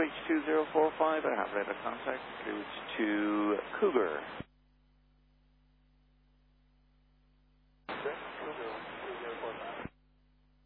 QH2045, I have radar contact, clearance to Cougar. Okay, Cougar.